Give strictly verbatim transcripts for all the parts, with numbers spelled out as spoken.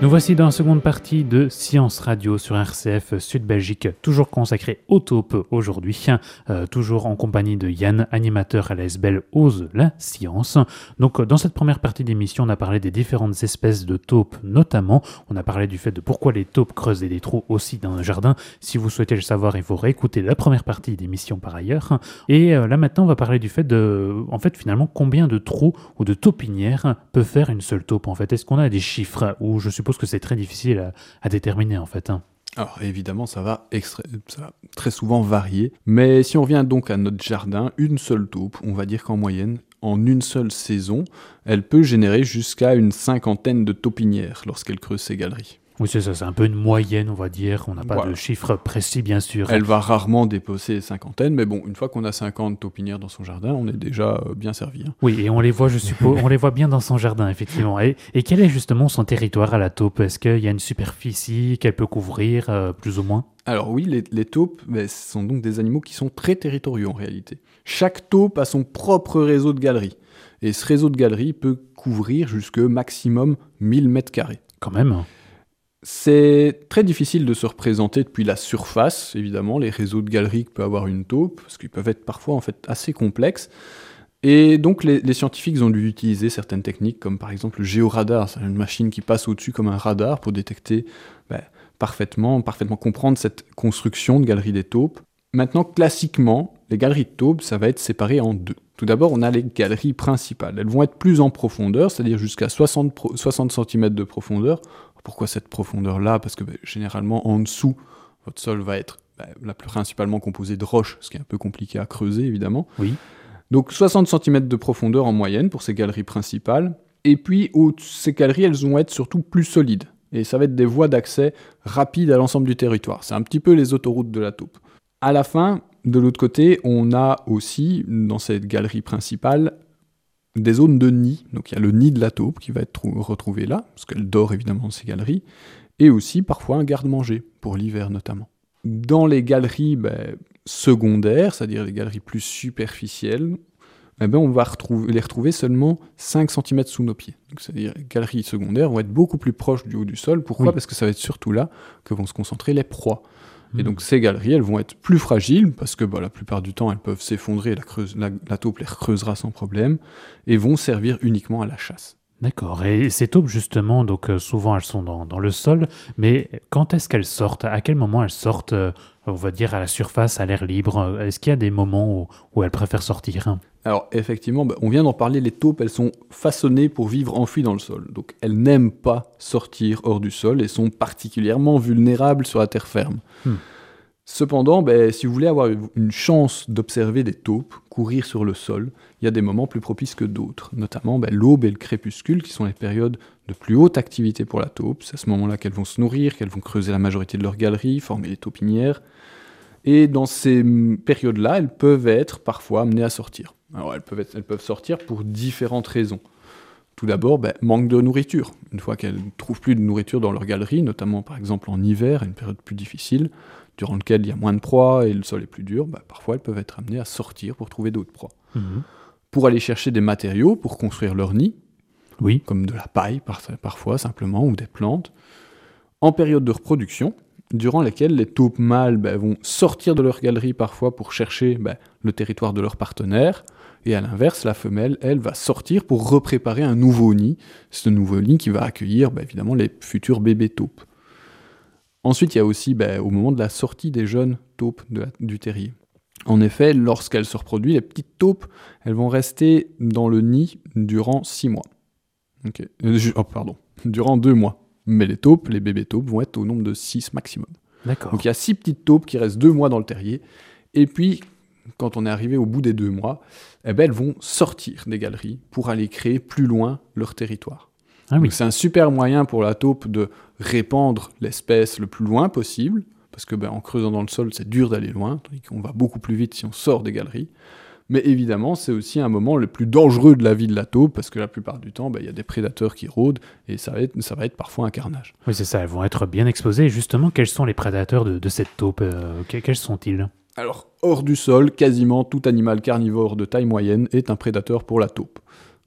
Nous voici dans la seconde partie de Science Radio sur R C F Sud Belgique, toujours consacrée aux taupes aujourd'hui, euh, toujours en compagnie de Yann, animateur à la S B L Ose la Science. Donc dans cette première partie d'émission, on a parlé des différentes espèces de taupes notamment, on a parlé du fait de pourquoi les taupes creusaient des trous aussi dans un jardin. Si vous souhaitez le savoir, il faut réécouter la première partie d'émission par ailleurs. Et euh, là maintenant, on va parler du fait de, en fait finalement, combien de trous ou de taupinières peut faire une seule taupe en fait. Est-ce qu'on a des chiffres ou je suppose que c'est très difficile à, à déterminer en fait. Hein. Alors évidemment, ça va, extra... ça va très souvent varier, mais si on revient donc à notre jardin, une seule taupe, on va dire qu'en moyenne, en une seule saison, elle peut générer jusqu'à une cinquantaine de taupinières lorsqu'elle creuse ses galeries. Oui, c'est ça, c'est un peu une moyenne, on va dire, on n'a pas voilà. de chiffres précis bien sûr. Elle va rarement dépasser les cinquantaines, mais bon, une fois qu'on a cinquante taupinières dans son jardin, on est déjà bien servi. Hein. Oui, et on les voit, je suppose, on les voit bien dans son jardin, effectivement. Et, et quel est justement son territoire à la taupe ? Est-ce qu'il y a une superficie qu'elle peut couvrir, euh, plus ou moins ? Alors oui, les, les taupes ben, sont donc des animaux qui sont très territoriaux en réalité. Chaque taupe a son propre réseau de galeries, et ce réseau de galeries peut couvrir jusque maximum mille mètres carrés. Quand même. C'est très difficile de se représenter depuis la surface, évidemment, les réseaux de galeries que peut avoir une taupe, parce qu'ils peuvent être parfois en fait assez complexes. Et donc les, les scientifiques ont dû utiliser certaines techniques, comme par exemple le géoradar, c'est une machine qui passe au-dessus comme un radar pour détecter ben, parfaitement, parfaitement comprendre cette construction de galeries des taupes. Maintenant, classiquement, les galeries de taupes, ça va être séparé en deux. Tout d'abord, on a les galeries principales. Elles vont être plus en profondeur, c'est-à-dire jusqu'à soixante, soixante centimètres de profondeur. Pourquoi cette profondeur-là ? Parce que bah, généralement, en dessous, votre sol va être bah, là, principalement composé de roches, ce qui est un peu compliqué à creuser, évidemment. Oui. Donc soixante centimètres de profondeur en moyenne pour ces galeries principales. Et puis, au- ces galeries, elles vont être surtout plus solides. Et ça va être des voies d'accès rapides à l'ensemble du territoire. C'est un petit peu les autoroutes de la taupe. À la fin, de l'autre côté, on a aussi, dans cette galerie principale, des zones de nid. Donc il y a le nid de la taupe qui va être trou- retrouvé là, parce qu'elle dort évidemment dans ces galeries, et aussi parfois un garde-manger, pour l'hiver notamment. Dans les galeries ben, secondaires, c'est-à-dire les galeries plus superficielles, eh ben, on va retrouver, les retrouver seulement cinq centimètres sous nos pieds. Donc, c'est-à-dire les galeries secondaires vont être beaucoup plus proches du haut du sol. Pourquoi ? Oui. Parce que ça va être surtout là que vont se concentrer les proies. Et donc ces galeries, elles vont être plus fragiles, parce que bah, la plupart du temps, elles peuvent s'effondrer, la, creuse, la, la taupe les recreusera sans problème, et vont servir uniquement à la chasse. D'accord. Et ces taupes, justement, donc euh, souvent elles sont dans, dans le sol, mais quand est-ce qu'elles sortent ? À quel moment elles sortent, euh, on va dire, à la surface, à l'air libre ? Est-ce qu'il y a des moments où, où elles préfèrent sortir ? Alors effectivement, bah, on vient d'en parler, les taupes, elles sont façonnées pour vivre enfouies dans le sol. Donc elles n'aiment pas sortir hors du sol et sont particulièrement vulnérables sur la terre ferme. Hmm. Cependant, bah, si vous voulez avoir une chance d'observer des taupes courir sur le sol, il y a des moments plus propices que d'autres, notamment bah, l'aube et le crépuscule, qui sont les périodes de plus haute activité pour la taupe. C'est à ce moment-là qu'elles vont se nourrir, qu'elles vont creuser la majorité de leur galerie, former les taupinières. Et dans ces périodes-là, elles peuvent être parfois amenées à sortir. Alors, elles peuvent, être, elles peuvent sortir pour différentes raisons. Tout d'abord, ben, manque de nourriture. Une fois qu'elles ne trouvent plus de nourriture dans leur galerie, notamment par exemple en hiver, une période plus difficile, durant laquelle il y a moins de proies et le sol est plus dur, ben, parfois elles peuvent être amenées à sortir pour trouver d'autres proies. Mmh. Pour aller chercher des matériaux pour construire leur nid, Oui. comme de la paille par, parfois simplement, ou des plantes. En période de reproduction, durant laquelle les taupes mâles ben, vont sortir de leur galerie parfois pour chercher ben, le territoire de leur partenaire, et à l'inverse, la femelle, elle, va sortir pour repréparer un nouveau nid, ce nouveau nid qui va accueillir ben, évidemment les futurs bébés taupes. Ensuite, il y a aussi ben, au moment de la sortie des jeunes taupes de la, du terrier. En effet, lorsqu'elles se reproduisent, les petites taupes, elles vont rester dans le nid durant six mois. Okay. Euh, oh, pardon, durant deux mois. Mais les taupes, les bébés taupes, vont être au nombre de six maximum. D'accord. Donc il y a six petites taupes qui restent deux mois dans le terrier. Et puis, quand on est arrivé au bout des deux mois, eh ben, elles vont sortir des galeries pour aller créer plus loin leur territoire. Ah oui. Donc c'est un super moyen pour la taupe de répandre l'espèce le plus loin possible, parce que ben, en creusant dans le sol, c'est dur d'aller loin, tandis qu'on va beaucoup plus vite si on sort des galeries. Mais évidemment, c'est aussi un moment le plus dangereux de la vie de la taupe, parce que la plupart du temps, il y a des prédateurs qui rôdent, et ça va être, ça va être parfois un carnage. Oui, c'est ça, elles vont être bien exposées. Justement, quels sont les prédateurs de, de cette taupe euh, que- Quels sont-ils ? Alors, hors du sol, quasiment tout animal carnivore de taille moyenne est un prédateur pour la taupe.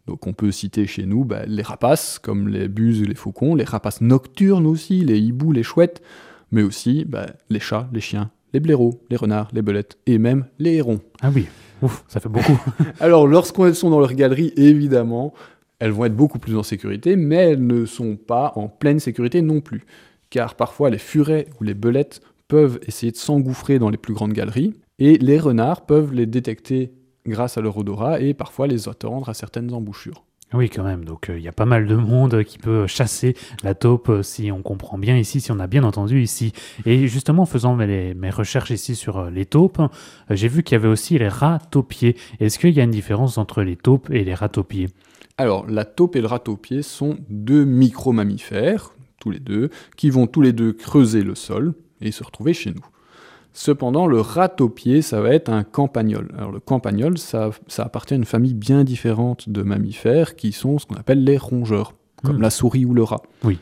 Donc on peut citer chez nous bah, les rapaces, comme les buses et les faucons, les rapaces nocturnes aussi, les hiboux, les chouettes, mais aussi bah, les chats, les chiens, les blaireaux, les renards, les belettes, et même les hérons. Ah oui, ouf, ça fait beaucoup. Alors lorsqu'elles sont dans leur galerie, évidemment, elles vont être beaucoup plus en sécurité, mais elles ne sont pas en pleine sécurité non plus. Car parfois les furets ou les belettes peuvent essayer de s'engouffrer dans les plus grandes galeries, et les renards peuvent les détecter grâce à leur odorat et parfois les attendre à certaines embouchures. Oui, quand même. Donc, il euh, y a pas mal de monde qui peut chasser la taupe, euh, si on comprend bien ici, si on a bien entendu ici. Et justement, en faisant mes, mes recherches ici sur euh, les taupes, euh, j'ai vu qu'il y avait aussi les rats taupiers. Est-ce qu'il y a une différence entre les taupes et les rats taupiers ? Alors, la taupe et le rat taupier sont deux micro-mammifères, tous les deux, qui vont tous les deux creuser le sol et se retrouver chez nous. Cependant, le rat taupier, ça va être un campagnol. Alors le campagnol, ça, ça appartient à une famille bien différente de mammifères qui sont ce qu'on appelle les rongeurs, comme mmh. la souris ou le rat. Oui.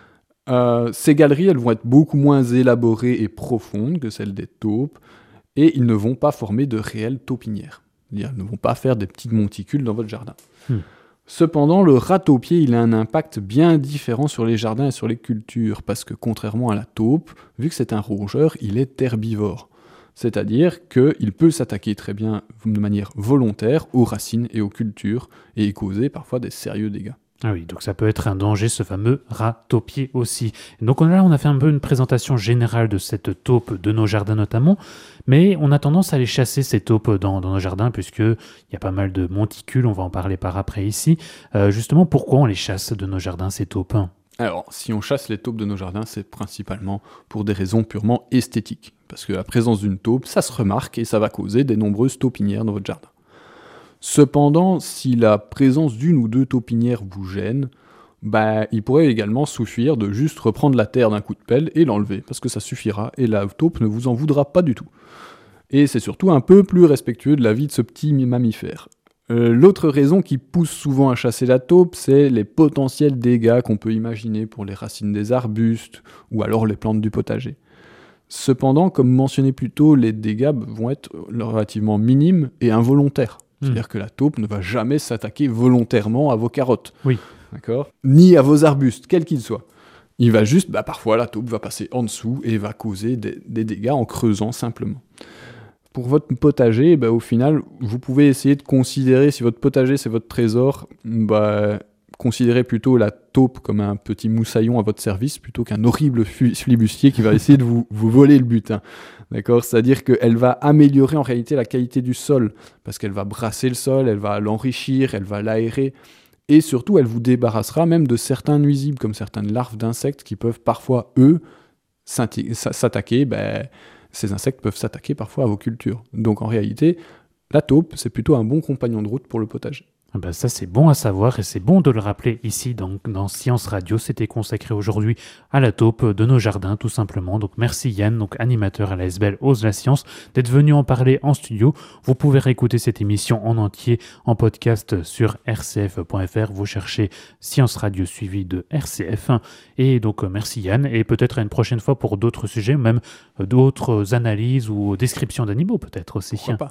Euh, ces galeries, elles vont être beaucoup moins élaborées et profondes que celles des taupes, et ils ne vont pas former de réelles taupinières. C'est-à-dire, ils ne vont pas faire des petites monticules dans votre jardin. Mmh. Cependant, le rat taupier, il a un impact bien différent sur les jardins et sur les cultures, parce que contrairement à la taupe, vu que c'est un rongeur, il est herbivore. C'est-à-dire qu'il peut s'attaquer très bien de manière volontaire aux racines et aux cultures, et y causer parfois des sérieux dégâts. Ah oui, donc ça peut être un danger, ce fameux rat taupier aussi. Donc là, on a fait un peu une présentation générale de cette taupe, de nos jardins notamment, mais on a tendance à les chasser, ces taupes, dans, dans nos jardins, puisqu'il y a pas mal de monticules, on va en parler par après ici. Euh, justement, pourquoi on les chasse de nos jardins, ces taupes ? Alors, si on chasse les taupes de nos jardins, c'est principalement pour des raisons purement esthétiques, parce que la présence d'une taupe, ça se remarque et ça va causer des nombreuses taupinières dans votre jardin. Cependant, si la présence d'une ou deux taupinières vous gêne, bah, il pourrait également suffire de juste reprendre la terre d'un coup de pelle et l'enlever, parce que ça suffira, et la taupe ne vous en voudra pas du tout. Et c'est surtout un peu plus respectueux de la vie de ce petit mammifère. Euh, l'autre raison qui pousse souvent à chasser la taupe, c'est les potentiels dégâts qu'on peut imaginer pour les racines des arbustes, ou alors les plantes du potager. Cependant, comme mentionné plus tôt, les dégâts vont être relativement minimes et involontaires. C'est-à-dire que la taupe ne va jamais s'attaquer volontairement à vos carottes. Oui. D'accord ? Ni à vos arbustes, quels qu'ils soient. Il va juste, bah, parfois la taupe va passer en dessous et va causer des, des dégâts en creusant simplement. Pour votre potager, bah, au final, vous pouvez essayer de considérer, si votre potager c'est votre trésor, bah, considérez plutôt la taupe comme un petit moussaillon à votre service plutôt qu'un horrible flibustier qui va essayer de vous, vous voler le butin. D'accord ? C'est-à-dire qu'elle va améliorer en réalité la qualité du sol, parce qu'elle va brasser le sol, elle va l'enrichir, elle va l'aérer, et surtout elle vous débarrassera même de certains nuisibles, comme certaines larves d'insectes qui peuvent parfois, eux, s'attaquer, ben, ces insectes peuvent s'attaquer parfois à vos cultures. Donc en réalité, la taupe, c'est plutôt un bon compagnon de route pour le potager. Ben ça c'est bon à savoir et c'est bon de le rappeler ici dans, dans Science Radio. C'était consacré aujourd'hui à la taupe de nos jardins tout simplement. Donc merci Yann, donc animateur à l'A S B L Ose la Science, d'être venu en parler en studio. Vous pouvez réécouter cette émission en entier en podcast sur r c f point f r. Vous cherchez Science Radio suivi de R C F. Et donc merci Yann et peut-être à une prochaine fois pour d'autres sujets, même d'autres analyses ou descriptions d'animaux peut-être aussi. Pourquoi pas ?